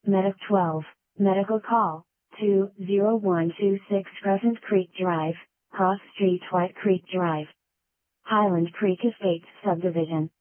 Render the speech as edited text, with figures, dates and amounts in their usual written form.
Medic 12, Medical Call, 20126 Crescent Creek Drive, Cross Street White Creek Drive. Highland Creek Estates Subdivision.